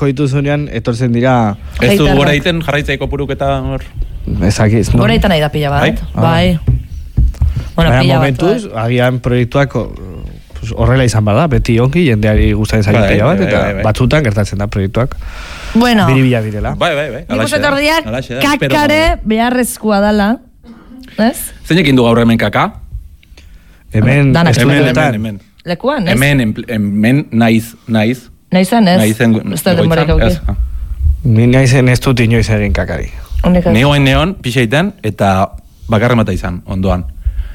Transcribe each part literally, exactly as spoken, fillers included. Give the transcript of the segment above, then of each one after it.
asko dituzunean, etortzen dira... Ez du gora egiten jarraitzaiko puruketa hor? Ezakiz, no? Gora egiten nahi da pila bat. Bai. Bueno, pila bat. Momentuz, agian proiektuak horrela izan bada, beti onki, jendeari gustatzen zaio pila bat, eta batzutan gertatzen da proiektuak. Bueno. Biribila direla. Bai, bai, bai. Nik uste tordiak, kakare beharrezkoa dala. Ez? Zeinekin du gaur hemen kaka? Hemen, hemen, hemen. Lekuan, ez? Hemen, hemen, naiz, naiz. Naizan, ez? Naizen, ez da denborik auki. Ni naizen ez dut inoiz egin kakari. Negoen neon, pixeiten, eta bakarren bata izan, ondoan.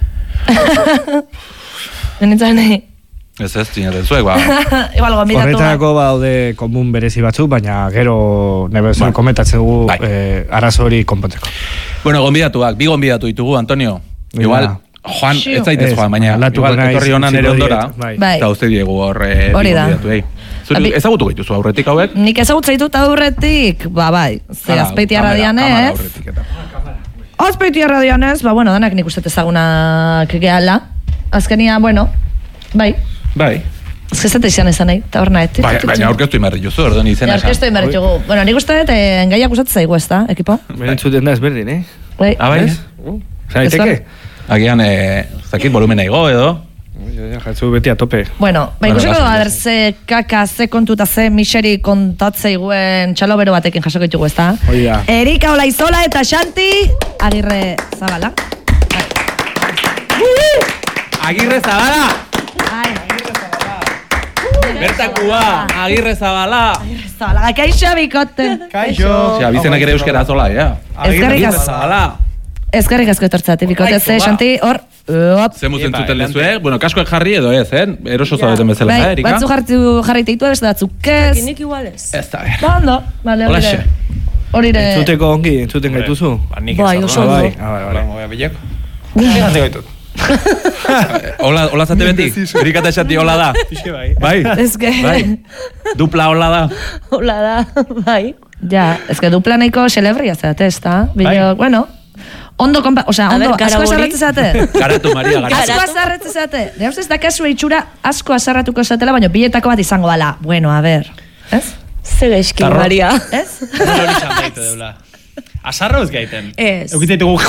Nintzen nahi. Ez ez, txinaten zuek, ba. Horretarako baude komun berezi batzuk, baina gero nebezen komentatzen dugu arazo hori konpontzeko. Bueno, gonbidatuak, bi gonbidatu ditugu, Antonio. Igual, Juan, ez zaitez Juan, baina igual etorri honan ere ondora, eta uste diegu horre gonbidatu, ei. Zuri ezagutu gaituzu aurretik hauek? Nik ezagutu zaitut aurretik, ba bai, ze Azpeitia Radianez. Azpeitia Radianez, ba bueno, danak nik uste ezagunak gehala. Azkenia, bueno, bai. Bai. Ez que zate izan ezan nahi, eta hor nahi. Baina aurkeztu imarri juzu, ordo ni izena esan. Aurkeztu imarri jugu. Bueno, nik uste dut, engaiak usatzen zaigu ez da, ekipo? Berentzuten da ezberdin, eh? Bai. Ah, bai? Zaiteke? Agian, zakit volumena igo edo? Jatzu beti a tope. Bueno, ba ikusiko da, ber, ze kaka, ze kontuta, ze miseri kontatzeiguen txalobero batekin jasoko ditugu ez da? Oida. Erika Olaizola eta Xanti Agirre Zabala. Agirre Zabala! Bertakua, Agirre Zabala. Agirre Zabala, kaixo bikote. Kaixo. Osea, bizenak ere euskera zola, ja. Agirre Zabala. Ezkerrik asko etortzat, bikote, ze, Xanti, hor. Ze muzen zuten lezue, bueno, kaskoek jarri edo ez, eh? Eroso zaudeten bezala, eh, Erika? Batzu jarri teitu, beste batzuk ez. Nik igual ez. Ez da, ber. Ba, ondo, bale, horire. Horire. Entzuteko ongi, entzuten gaituzu? Bai, oso ondo. Bai, bai, bai. Bilek? Gatik gaitut. Hola zate beti? Erika eta Xanti hola da? Bai? Ezke. Dupla hola da? Hola da, bai. Ja, ezke dupla nahiko celebria zeate, ez da? Bilo, bueno, ondo, osea, ondo, asko azarratzen zeate? Garatu, Maria, garatu. Asko azarratzen zeate? Dira ustez da kasua itxura asko azarratuko zatela, baina biletako bat izango dala. Bueno, a ver, ez? Ze gaizki, Maria. Ez? Hori txandaitu deula. Asarro ez gaiten? Ez. Eukiteitugu...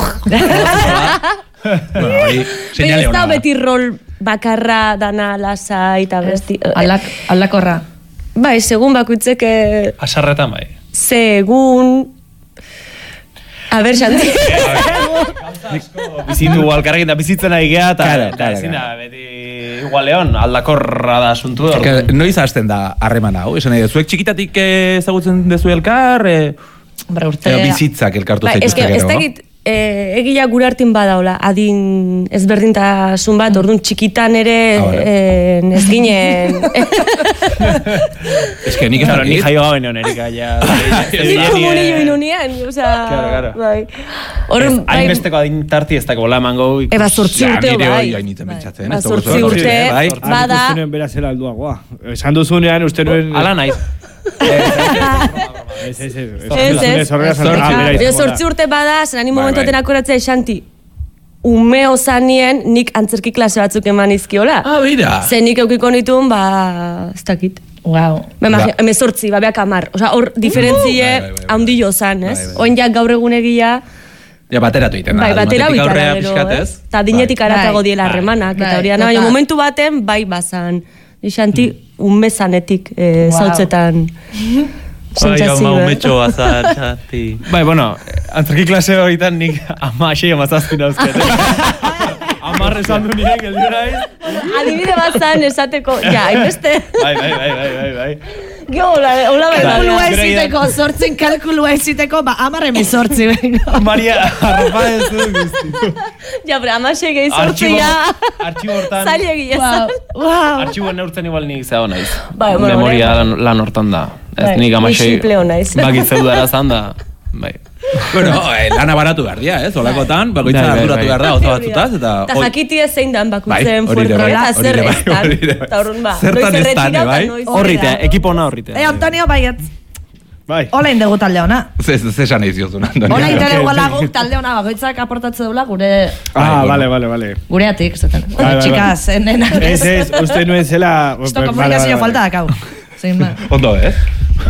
Baina ez da beti rol bakarra dana lasa eta besti... Aldakorra. Bai, segun bakuitzeke... Asarretan bai. Segun... A ber, Xanti. Bizitu alkarrekin da bizitzen nahi geha, eta ezin da, beti igual leon, aldakorra da asuntu hor. Noiz hasten da harreman hau, esan nahi, zuek txikitatik ezagutzen dezu elkar, bizitzak elkartu zaituzte gero. Ez dakit, egila gure hartin badaula, adin ezberdintasun bat, orduan txikitan ere ez ginen... Ez que nik ez dakit. Ni jaio gaben egon, Erika, ja... Nik komunio inunien, oza... Claro, claro. Hain besteko adin tarti ez dako bola emango... Eba zortzi urteo, bai. Ba zortzi urte, bada... Uste nuen bera zela alduagoa. Esan duzunean, uste nuen... Ala naiz. Ez, ez, ez. Zortzi urte bada, zen ani momentuaten akoratzea Xanti. Ume ozanien nik antzerki klase batzuk eman izkiola. Ah, bera. Zen nik eukiko nituen, ba... ez dakit. Wow. Heme zortzi, babeak amar. Osa, hor diferentzie haundi jozan, ez? Oin jak gaur egun egia... Ja, bateratu iten. Bai, bateratu iten, ez? Eta dinetik aratago diela harremanak. Eta hori, baina momentu baten, bai bazan. Xanti, ume zanetik zautzetan... Bai, ama umetxo bazar, Xanti. Bai, bueno, antzerki klase horietan nik ama asei amazazpin dauzket. Amarre esan du nire, geldi naiz. Adibide bat zan esateko, ja, hainbeste. Bai, bai, bai, bai, bai, bai. Gio, hola, hola, bai, kalkulua eziteko, sortzen kalkulua eziteko, ba, amarre mi sortzi, venga. Maria, arropa ez du guzti. Ja, pero amasei gehi sortzi, ja. Artxibo hortan. Zaila egia zan. Artxibo neurtzen igual nik zeo naiz. Bai, bueno, memoria lan hortan da. Ez nik amasei bakitze dudara zan da. Bai. Bueno, lana baratu behar dia, ez? Olakotan, bakoitzan arduratu behar da, oza batzutaz, eta... Eta jakiti ez zein dan bakutzen fuerkola, zer ez dan. Eta horren ba, zertan ez dan, bai? Horrite, ekipo hona horrite. Eh, Antonio, baiet. Bai. Hola indegu talde hona. Zesan eiz diozun, Antonio. Hola indegu guk talde hona, bakoitzak aportatze dula gure... Ah, vale, vale, vale. Gureatik, zaten. Txikaz, nena. Ez, ez, uste nuen zela... Esto komunikazio falta da, kau. Ondo, ez?